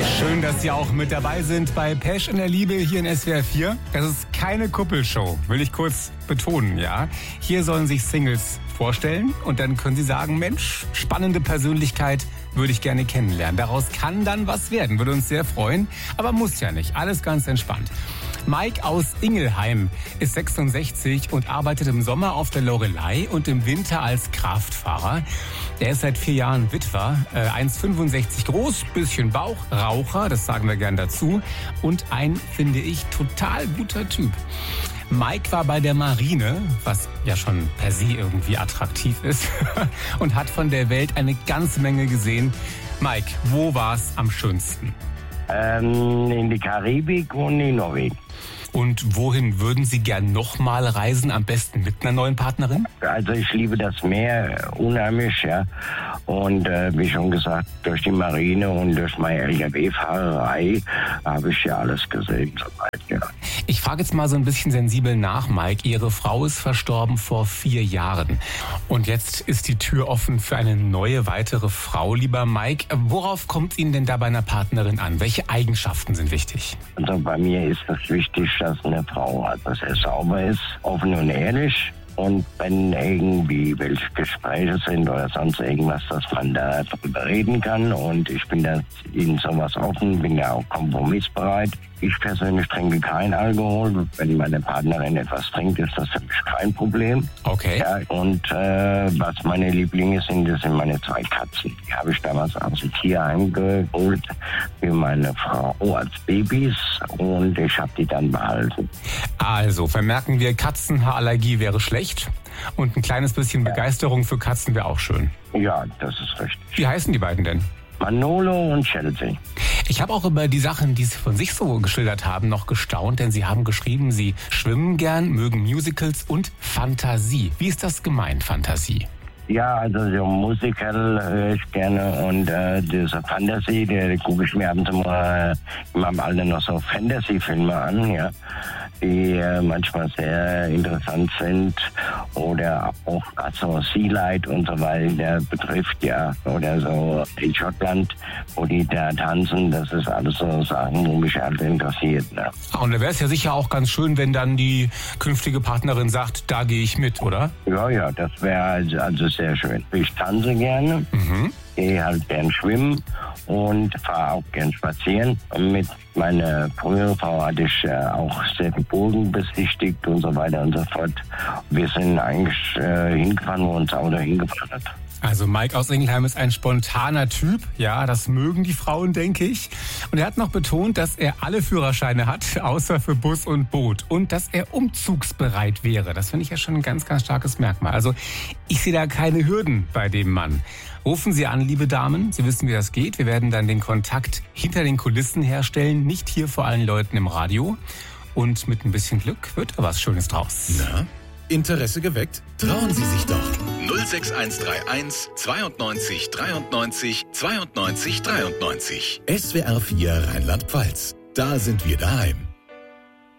Schön, dass Sie auch mit dabei sind bei Pesch in der Liebe hier in SWR 4. Das ist keine Kuppelshow, will ich kurz betonen, ja. Hier sollen sich Singles vorstellen und dann können Sie sagen, Mensch, spannende Persönlichkeit, würde ich gerne kennenlernen. Daraus kann dann was werden, würde uns sehr freuen, aber muss ja nicht, alles ganz entspannt. Mike aus Ingelheim ist 66 und arbeitet im Sommer auf der Loreley und im Winter als Kraftfahrer. Er ist seit 4 Jahren Witwer, 1,65 groß, bisschen Bauch, Raucher, das sagen wir gern dazu, und ein, finde ich, total guter Typ. Mike war bei der Marine, was ja schon per se irgendwie attraktiv ist, und hat von der Welt eine ganze Menge gesehen. Mike, wo war's am schönsten? In die Karibik und in Norwegen. Und wohin würden Sie gern nochmal reisen, am besten mit einer neuen Partnerin? Also ich liebe das Meer unheimlich, ja. Und wie schon gesagt, durch die Marine und durch meine LKW-Fahrerei habe ich ja alles gesehen. Soweit, ja. Ich frage jetzt mal so ein bisschen sensibel nach, Mike. Ihre Frau ist verstorben vor 4 Jahren. Und jetzt ist die Tür offen für eine neue, weitere Frau. Lieber Mike, worauf kommt Ihnen denn da bei einer Partnerin an? Welche Eigenschaften sind wichtig? Also bei mir ist es wichtig, dass eine Frau sehr sauber ist, offen und ehrlich. Und wenn irgendwie welche Gespräche sind oder sonst irgendwas, dass man da drüber reden kann. Und ich bin da in sowas offen, bin ja auch kompromissbereit. Ich persönlich trinke keinen Alkohol. Wenn meine Partnerin etwas trinkt, ist das für mich kein Problem. Okay. Ja, und was meine Lieblinge sind, das sind meine 2 Katzen. Die habe ich damals aus dem Tierheim geholt für meine Frau als Babys und ich habe die dann behalten. Also, vermerken wir, Katzenhaarallergie wäre schlecht und ein kleines bisschen Begeisterung für Katzen wäre auch schön. Ja, das ist richtig. Wie heißen die beiden denn? Manolo und Chelsea. Ich habe auch über die Sachen, die Sie von sich so geschildert haben, noch gestaunt, denn Sie haben geschrieben, Sie schwimmen gern, mögen Musicals und Fantasie. Wie ist das gemeint, Fantasie? Ja, also so Musical höre ich gerne und diese Fantasy, die gucke ich mir ab und zu mal in meinem Alter noch so Fantasy-Filme an, ja, die manchmal sehr interessant sind oder auch also Sea Light und so weiter betrifft, ja, oder so in Schottland, wo die da tanzen, das ist alles so Sachen, wo mich halt interessiert, ne. Und da wäre es ja sicher auch ganz schön, wenn dann die künftige Partnerin sagt, da gehe ich mit, oder? Ja, das wäre also sehr schön. Ich tanze gerne, gehe halt gern schwimmen und fahre auch gern spazieren. Und mit meiner früheren Frau hatte ich auch sehr viel Burgen besichtigt und so weiter und so fort. Wir sind eigentlich hingefahren, wo uns Auto hingefahren hat. Also Mike aus Ingelheim ist ein spontaner Typ, ja, das mögen die Frauen, denke ich. Und er hat noch betont, dass er alle Führerscheine hat, außer für Bus und Boot. Und dass er umzugsbereit wäre. Das finde ich ja schon ein ganz, ganz starkes Merkmal. Also ich sehe da keine Hürden bei dem Mann. Rufen Sie an, liebe Damen. Sie wissen, wie das geht. Wir werden dann den Kontakt hinter den Kulissen herstellen, nicht hier vor allen Leuten im Radio. Und mit ein bisschen Glück wird da was Schönes draus. Na, Interesse geweckt? Trauen Sie sich doch. 06131 92 93 92 93. SWR 4 Rheinland-Pfalz. Da sind wir daheim.